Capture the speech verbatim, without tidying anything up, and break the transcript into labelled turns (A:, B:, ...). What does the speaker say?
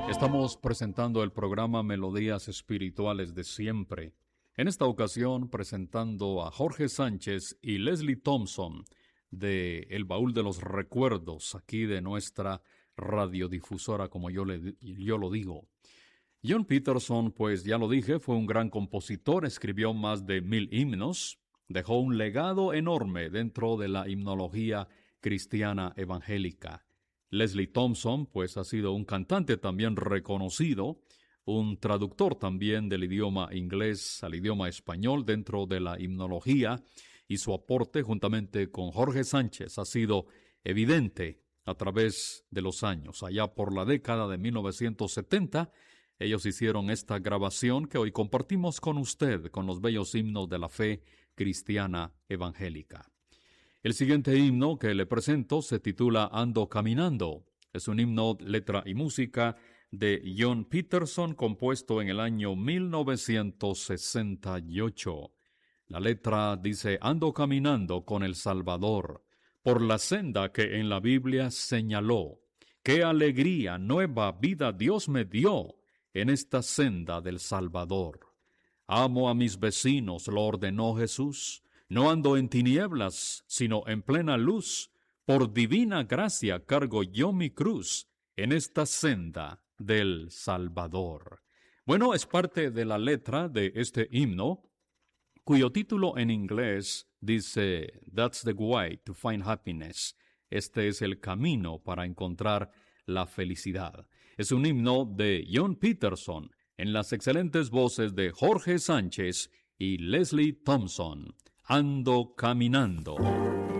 A: Estamos presentando el programa Melodías Espirituales de Siempre. En esta ocasión presentando a Jorge Sánchez y Leslie Thompson de El Baúl de los Recuerdos, aquí de nuestra radiodifusora, como yo, le, yo lo digo. John Peterson, pues ya lo dije, fue un gran compositor, escribió más de mil himnos, dejó un legado enorme dentro de la himnología cristiana evangélica. Leslie Thompson, pues ha sido un cantante también reconocido, un traductor también del idioma inglés al idioma español dentro de la himnología, y su aporte juntamente con Jorge Sánchez ha sido evidente a través de los años. Allá por la década de mil novecientos setenta, ellos hicieron esta grabación que hoy compartimos con usted, con los bellos himnos de la fe cristiana evangélica. El siguiente himno que le presento se titula Ando Caminando. Es un himno, letra y música de John Peterson, compuesto en el año mil novecientos sesenta y ocho. La letra dice: Ando caminando con el Salvador, por la senda que en la Biblia señaló. ¡Qué alegría, nueva vida Dios me dio en esta senda del Salvador! Amo a mis vecinos, lo ordenó Jesús. No ando en tinieblas, sino en plena luz. Por divina gracia cargo yo mi cruz en esta senda del Salvador. Bueno, es parte de la letra de este himno, cuyo título en inglés dice That's the way to find happiness. Este es el camino para encontrar la felicidad. Es un himno de John Peterson en las excelentes voces de Jorge Sánchez y Leslie Thompson. Ando caminando.